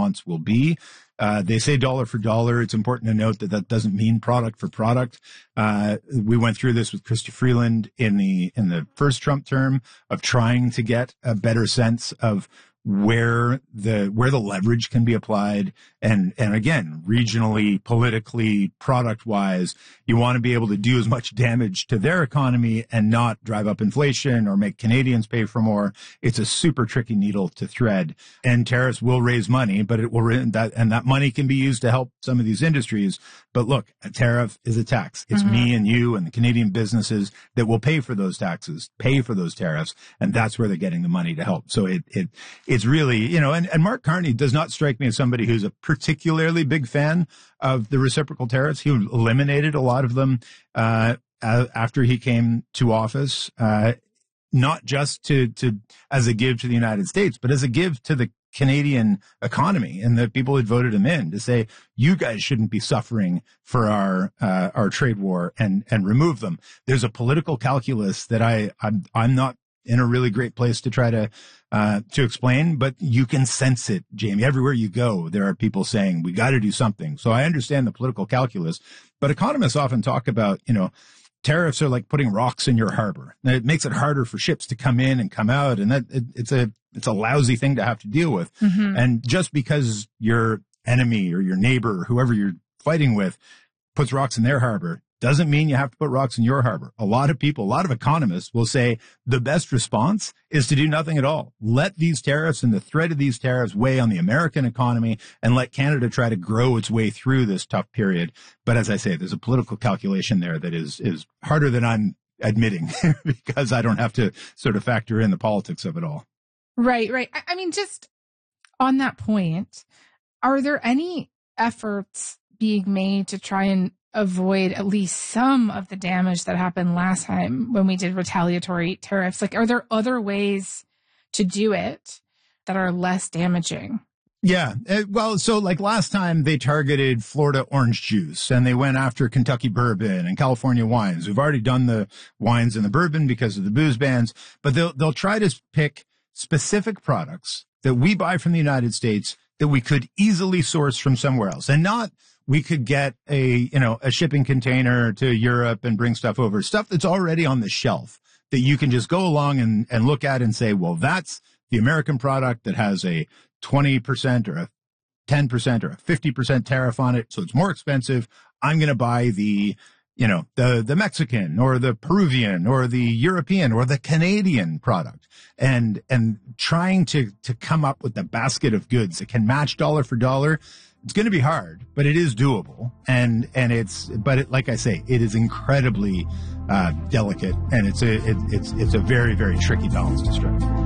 response will be. They say dollar for dollar. It's important to note that that doesn't mean product for product. We went through this with Chrystia Freeland in the first Trump term of trying to get a better sense of where the leverage can be applied. And again, regionally, politically, product wise, you want to be able to do as much damage to their economy and not drive up inflation or make Canadians pay for more. It's a super tricky needle to thread, and tariffs will raise money, but it will, and that money can be used to help some of these industries. But look, a tariff is a tax. It's me and you and the Canadian businesses that will pay for those taxes, pay for those tariffs. And that's where they're getting the money to help. So it's really, and Mark Carney does not strike me as somebody who's a particularly big fan of the reciprocal tariffs. He eliminated a lot of them after he came to office, not just to as a give to the United States, but as a give to the Canadian economy and the people that voted him in, to say, you guys shouldn't be suffering for our trade war, and remove them. There's a political calculus that I'm not in a really great place to try to explain, but you can sense it, Jamie. Everywhere you go, there are people saying, we got to do something. So I understand the political calculus, but economists often talk about, tariffs are like putting rocks in your harbor. It makes it harder for ships to come in and come out. And it's a lousy thing to have to deal with. And just because your enemy or your neighbor, or whoever you're fighting with, puts rocks in their harbor, doesn't mean you have to put rocks in your harbor. A lot of people, a lot of economists will say the best response is to do nothing at all. Let these tariffs and the threat of these tariffs weigh on the American economy, and let Canada try to grow its way through this tough period. But as I say, there's a political calculation there that is harder than I'm admitting because I don't have to sort of factor in the politics of it all. Right. I mean, just on that point, are there any efforts being made to try and avoid at least some of the damage that happened last time when we did retaliatory tariffs? Like, are there other ways to do it that are less damaging? Yeah. Well, so like last time they targeted Florida orange juice, and they went after Kentucky bourbon and California wines. We've already done the wines and the bourbon because of the booze bans, but they'll try to pick specific products that we buy from the United States that we could easily source from somewhere else, and not we could get a shipping container to Europe and bring stuff over, stuff that's already on the shelf that you can just go along and look at and say, well, that's the American product that has a 20% or a 10% or a 50% tariff on it. So it's more expensive. I'm going to buy the Mexican or the Peruvian or the European or the Canadian product, and trying to come up with a basket of goods that can match dollar for dollar. It's going to be hard, but it is doable. But like I say, it is incredibly delicate, and it's a very, very tricky balance to strike.